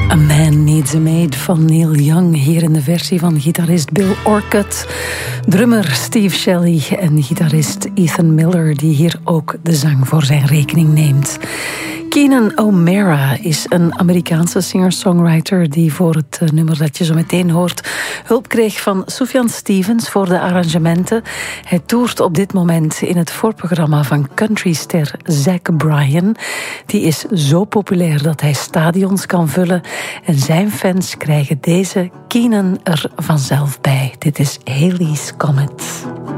A Man Needs a Maid van Neil Young. Hier in de versie van gitarist Bill Orcutt, drummer Steve Shelley en gitarist Ethan Miller, die hier ook de zang voor zijn rekening neemt. Keenan O'Mara is een Amerikaanse singer-songwriter die voor het nummer dat je zo meteen hoort hulp kreeg van Sufjan Stevens voor de arrangementen. Hij toert op dit moment in het voorprogramma van countryster Zach Bryan. Die is zo populair dat hij stadions kan vullen en zijn fans krijgen deze Keenan er vanzelf bij. Dit is Halley's Comet.